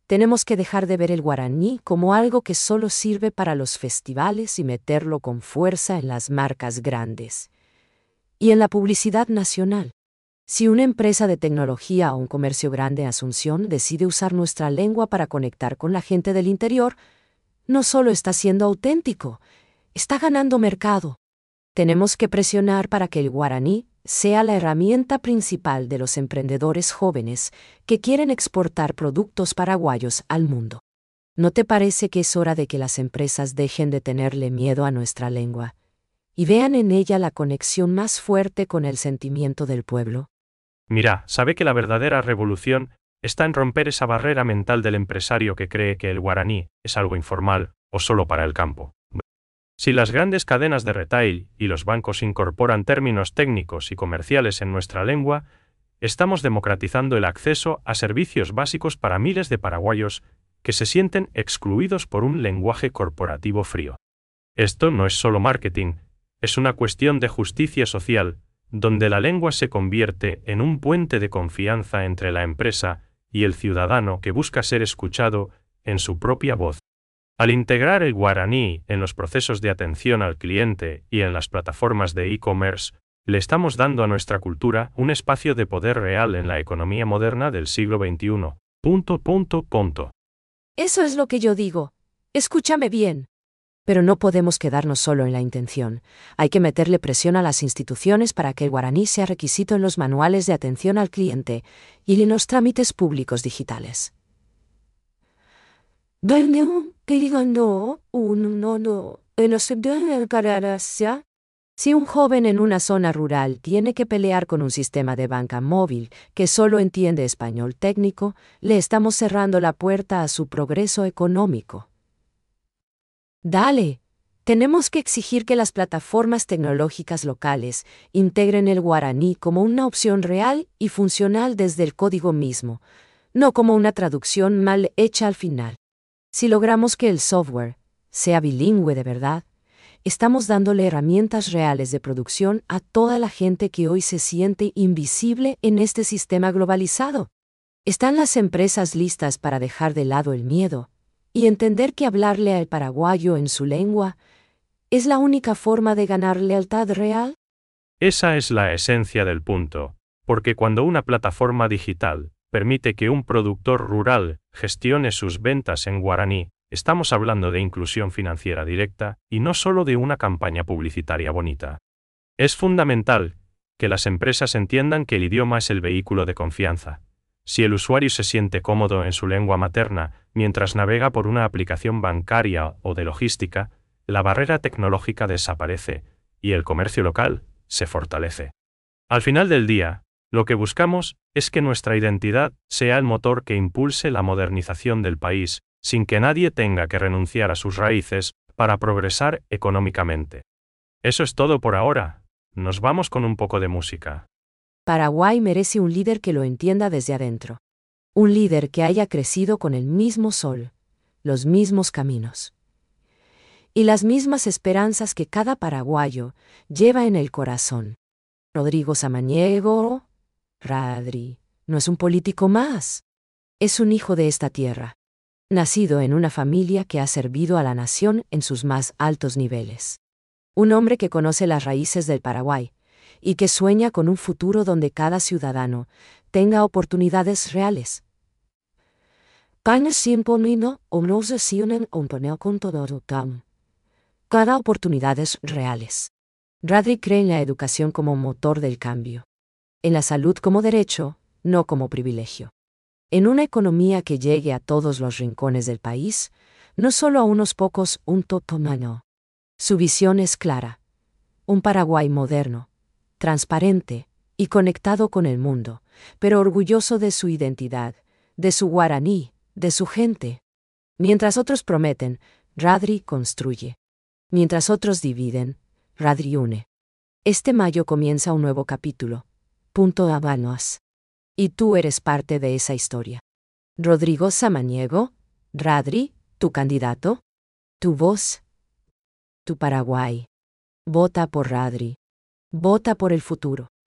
Tenemos que dejar de ver el guaraní como algo que solo sirve para los festivales y meterlo con fuerza en las marcas grandes y en la publicidad nacional. Si una empresa de tecnología o un comercio grande en Asunción decide usar nuestra lengua para conectar con la gente del interior, no solo está siendo auténtico, está ganando mercado. Tenemos que presionar para que el guaraní sea la herramienta principal de los emprendedores jóvenes que quieren exportar productos paraguayos al mundo. ¿No te parece que es hora de que las empresas dejen de tenerle miedo a nuestra lengua y vean en ella la conexión más fuerte con el sentimiento del pueblo? Mira, sabe que la verdadera revolución está en romper esa barrera mental del empresario que cree que el guaraní es algo informal o solo para el campo. Si las grandes cadenas de retail y los bancos incorporan términos técnicos y comerciales en nuestra lengua, estamos democratizando el acceso a servicios básicos para miles de paraguayos que se sienten excluidos por un lenguaje corporativo frío. Esto no es solo marketing, es una cuestión de justicia social, donde la lengua se convierte en un puente de confianza entre la empresa y el ciudadano que busca ser escuchado en su propia voz. Al integrar el guaraní en los procesos de atención al cliente y en las plataformas de e-commerce, le estamos dando a nuestra cultura un espacio de poder real en la economía moderna del siglo XXI. Eso es lo que yo digo. Escúchame bien. Pero no podemos quedarnos solo en la intención. Hay que meterle presión a las instituciones para que el guaraní sea requisito en los manuales de atención al cliente y en los trámites públicos digitales. Si un joven en una zona rural tiene que pelear con un sistema de banca móvil que solo entiende español técnico, le estamos cerrando la puerta a su progreso económico. Dale, tenemos que exigir que las plataformas tecnológicas locales integren el guaraní como una opción real y funcional desde el código mismo, no como una traducción mal hecha al final. Si logramos que el software sea bilingüe de verdad, estamos dándole herramientas reales de producción a toda la gente que hoy se siente invisible en este sistema globalizado. ¿Están las empresas listas para dejar de lado el miedo y entender que hablarle al paraguayo en su lengua es la única forma de ganar lealtad real? Esa es la esencia del punto, porque cuando una plataforma digital permite que un productor rural gestione sus ventas en guaraní, estamos hablando de inclusión financiera directa y no solo de una campaña publicitaria bonita. Es fundamental que las empresas entiendan que el idioma es el vehículo de confianza. Si el usuario se siente cómodo en su lengua materna mientras navega por una aplicación bancaria o de logística, la barrera tecnológica desaparece y el comercio local se fortalece. Al final del día, lo que buscamos es que nuestra identidad sea el motor que impulse la modernización del país, sin que nadie tenga que renunciar a sus raíces para progresar económicamente. Eso es todo por ahora. Nos vamos con un poco de música. Paraguay merece un líder que lo entienda desde adentro. Un líder que haya crecido con el mismo sol, los mismos caminos y las mismas esperanzas que cada paraguayo lleva en el corazón. Rodrigo Samaniego, Radri, no es un político más. Es un hijo de esta tierra, nacido en una familia que ha servido a la nación en sus más altos niveles. Un hombre que conoce las raíces del Paraguay y que sueña con un futuro donde cada ciudadano tenga oportunidades reales. Cada oportunidades reales. Radri cree en la educación como motor del cambio. En la salud como derecho, no como privilegio. En una economía que llegue a todos los rincones del país, no solo a unos pocos, un totomano. Su visión es clara. Un Paraguay moderno, transparente y conectado con el mundo, pero orgulloso de su identidad, de su guaraní, de su gente. Mientras otros prometen, Radri construye. Mientras otros dividen, Radri une. Este mayo comienza un nuevo capítulo. Habanos. Y tú eres parte de esa historia. Rodrigo Samaniego, Radri, tu candidato, tu voz, tu Paraguay. Vota por Radri. Vota por el futuro.